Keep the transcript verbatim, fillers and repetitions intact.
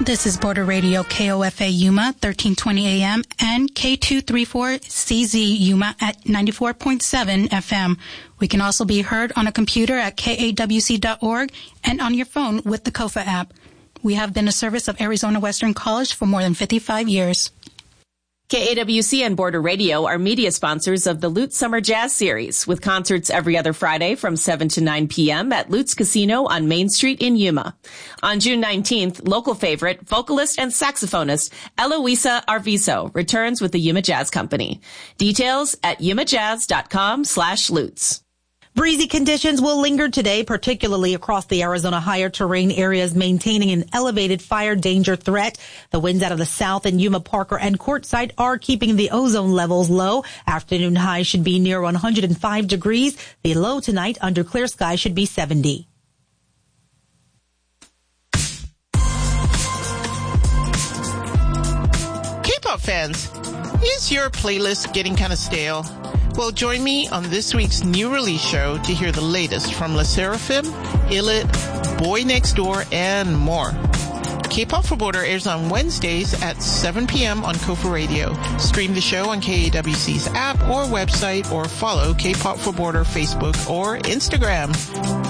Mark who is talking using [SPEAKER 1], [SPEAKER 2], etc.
[SPEAKER 1] This is Border Radio K O F A Yuma, thirteen twenty A M, and K two thirty-four C Z Yuma at ninety-four point seven F M. We can also be heard on a computer at K A W C dot org and on your phone with the Kofa app. We have been a service of Arizona Western College for more than fifty-five years.
[SPEAKER 2] K A W C and Border Radio are media sponsors of the Lutz Summer Jazz Series, with concerts every other Friday from seven to nine p.m. at Lutz Casino on Main Street in Yuma. On June nineteenth, local favorite, vocalist and saxophonist Eloisa Arvizo returns with the Yuma Jazz Company. Details at yumajazz.com slash Lutz.
[SPEAKER 3] Breezy conditions will linger today, particularly across the Arizona higher terrain areas, maintaining an elevated fire danger threat. The winds out of the south in Yuma, Parker, and Quartzsite are keeping the ozone levels low. Afternoon high should be near one hundred five degrees. The low tonight under clear sky should be seventy.
[SPEAKER 4] K-pop fans, is your playlist getting kind of stale? Well, join me on this week's new release show to hear the latest from LE SSERAFIM, ILLIT, Boy Next Door, and more. K-Pop for Border airs on Wednesdays at seven p.m. on Kofa Radio. Stream the show on K A W C's app or website, or follow K-Pop for Border Facebook or Instagram.